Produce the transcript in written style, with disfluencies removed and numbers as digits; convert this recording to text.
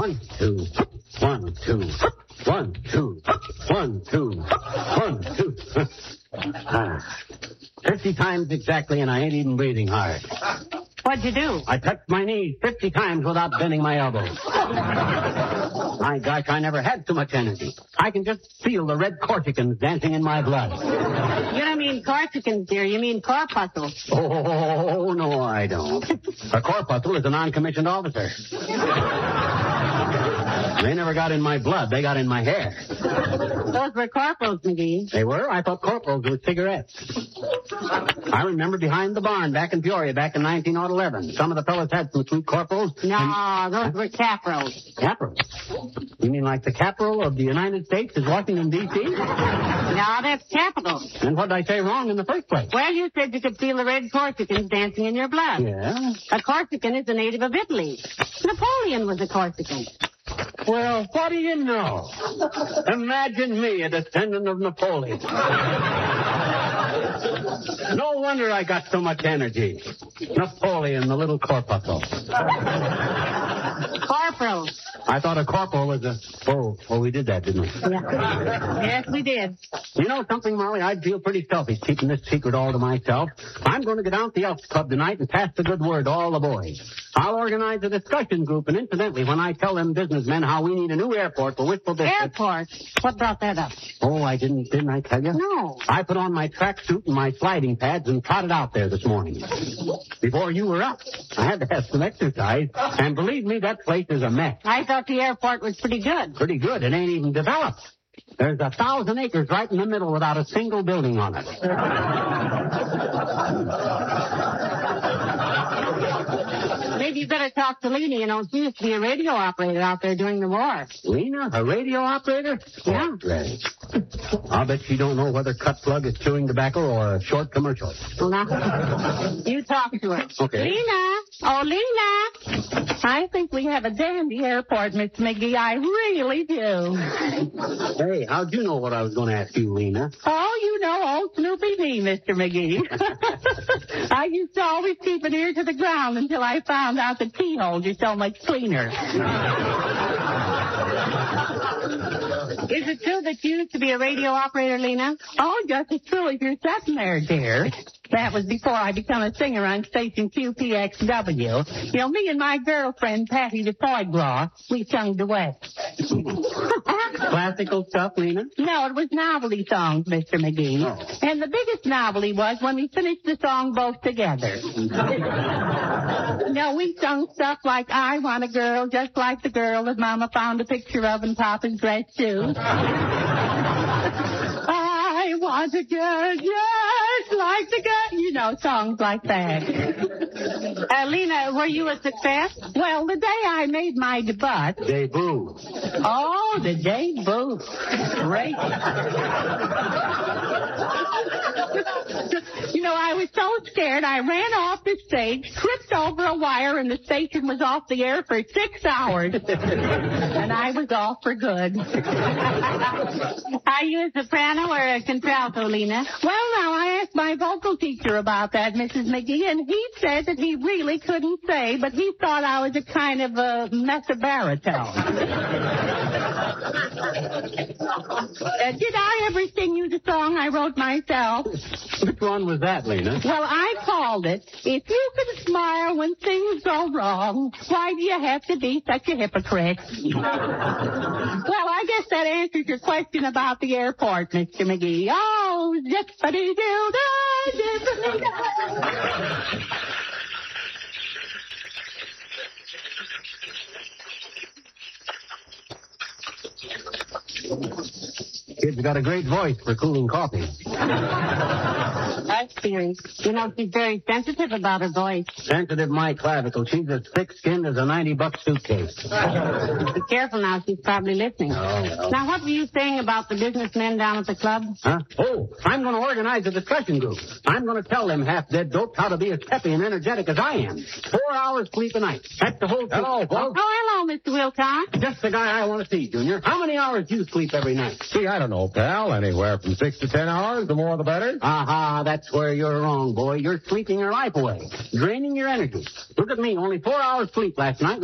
1, 2, 1, 2, 1, 2, 1, 2, 1, 2. 50 times exactly, and I ain't even breathing hard. What'd you do? I touched my knees 50 times without bending my elbows. My gosh, I never had so much energy. I can just feel the red Corsicans dancing in my blood. You don't mean Corsicans, dear. You mean corpuscles. Oh, no, I don't. A corpuscle is a non-commissioned officer. They never got in my blood. They got in my hair. Those were corporals, McGee. They were? I thought corporals were cigarettes. I remember behind the barn back in Peoria back in 1911. Some of the fellas had some sweet corporals. No, those were caporals. Caporals? You mean like the capital of the United States is Washington, D.C.? No, that's capital. And what did I say wrong in the first place? Well, you said you could feel the red Corsicans dancing in your blood. Yeah? A Corsican is a native of Italy. Napoleon was a Corsican. Well, what do you know? Imagine me, a descendant of Napoleon. No wonder I got so much energy. Napoleon, the little corporal. Corporal. I thought a corporal was a... Oh, we did that, didn't we? Yeah. Yes, we did. You know something, Molly? I'd feel pretty selfish keeping this secret all to myself. I'm going to get out the Elks Club tonight and pass the good word to all the boys. I'll organize a discussion group, and incidentally, when I tell them businessmen how we need a new airport for Wistful District... Airport? What brought that up? Oh, I didn't I tell you? No. I put on my tracksuit and my sliding pads and trotted out there this morning. Before you were up. I had to have some exercise, and believe me, that place is a mess. I thought the airport was pretty good. Pretty good. It ain't even developed. There's 1,000 acres right in the middle without a single building on it. Maybe you better talk to Lena. You know, she used to be a radio operator out there during the war. Lena? A radio operator? Yeah. Right. I'll bet she don't know whether cut plug is chewing tobacco or a short commercial. Well, now, you talk to her. Okay. Lena! Oh, Lena! I think we have a dandy airport, Miss McGee. I really do. Hey, how'd you know what I was going to ask you, Lena? Oh, you know old Snoopy me, Mr. McGee. I used to always keep an ear to the ground until I found out the keyholes are so much cleaner. Is it true that you used to be a radio operator, Lena? Oh, just as true as you're sitting there, dear. That was before I became a singer on station QPXW. You know, me and my girlfriend, Patty the Poyglaw, we sung duets. Classical stuff, Lena? No, it was novelty songs, Mr. McGee. Oh. And the biggest novelty was when we finished the song both together. No, we sung stuff like, I want a girl just like the girl that Mama found a picture of in Papa's dress shoes. I want a girl just like the girl. You know, songs like that. Lena, were you a success? Well, the day I made my debut. Debut. Oh, the debut. Great. You know, I was so scared, I ran off the stage, tripped over a wire, and the station was off the air for 6 hours. And I was off for good. Are you a soprano or a contralto, Lena? Well, now, I asked my vocal teacher about that, Mrs. McGee, and he said that he really couldn't say, but he thought I was a kind of a mezzo-baritone. Did I ever sing you the song I wrote myself? Which one was that, Lena? Well, I called it, If You Can Smile When Things Go Wrong, Why Do You Have to Be Such a Hypocrite? Well, I guess that answers your question about the airport, Mr. McGee. Oh, zippity-doo-dah, zippity-dah. Kid's got a great voice for cooling coffee. That's serious. You know, she's very sensitive about her voice. Sensitive my clavicle. She's as thick-skinned as a $90 suitcase. Be careful now. She's probably listening. Oh. Now, what were you saying about the businessmen down at the club? Huh? Oh, I'm going to organize a discussion group. I'm going to tell them half-dead dopes how to be as peppy and energetic as I am. 4 hours sleep a night. That's the whole... Hello, folks. Oh, hello, Mr. Wilcox. Just the guy I want to see, Junior. How many hours do you sleep every night? Gee, I don't know, pal. Anywhere from 6 to 10 hours. The more the better. Aha, that's where you're wrong, boy. You're sleeping your life away, draining your energy. Look at me, only 4 hours sleep last night.